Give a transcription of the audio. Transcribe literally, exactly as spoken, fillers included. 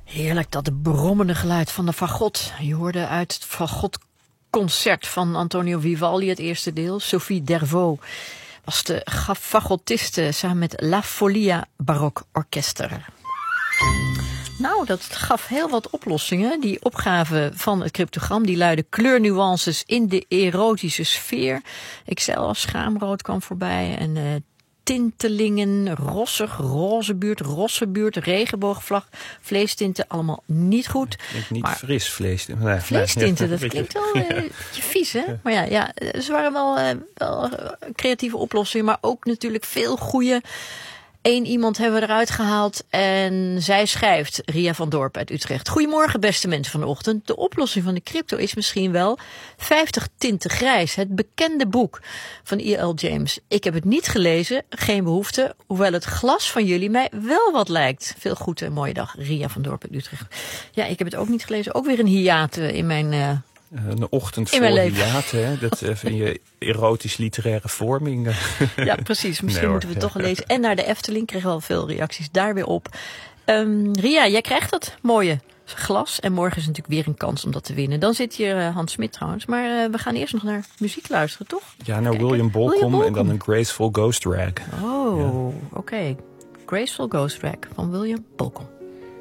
Heerlijk, dat brommende geluid van de fagot. Je hoorde uit het fagotconcert van Antonio Vivaldi het eerste deel. Sophie Dervaux was de fagotiste samen met La Folia Baroque Orchester. Nou, dat gaf heel wat oplossingen. Die opgave van het cryptogram, die luidde kleurnuances in de erotische sfeer. Ik zei al, schaamrood kwam voorbij en uh, tintelingen, rossig, rozebuurt, rossebuurt, regenboogvlag, vleestinten, allemaal niet goed. Ik niet maar fris vleestinten. Nee, vleestinten, nee, dat klinkt wel uh, een beetje vies, hè? Maar ja, ja, ze waren wel, uh, wel creatieve oplossingen, maar ook natuurlijk veel goede. Eén iemand hebben we eruit gehaald en zij schrijft, Ria van Dorp uit Utrecht. Goedemorgen beste mensen van de ochtend. De oplossing van de crypto is misschien wel vijftig tinten grijs. Het bekende boek van E L James. Ik heb het niet gelezen, geen behoefte. Hoewel het glas van jullie mij wel wat lijkt. Veel goed en mooie dag, Ria van Dorp uit Utrecht. Ja, ik heb het ook niet gelezen. Ook weer een hiaat in mijn... Uh, Een ochtend voor hiaat, hè? Dat uh, vind je erotisch-literaire vorming. Ja, precies. Misschien nee, moeten we het toch lezen. En naar de Efteling kregen we al veel reacties daar weer op. Um, Ria, jij krijgt dat mooie glas. En morgen is natuurlijk weer een kans om dat te winnen. Dan zit hier uh, Hans Smit trouwens. Maar uh, we gaan eerst nog naar muziek luisteren, toch? Ja, naar William Bolcom, William Bolcom en dan een Graceful Ghost Rag. Oh, ja. Oké. Okay. Graceful Ghost Rag van William Bolcom.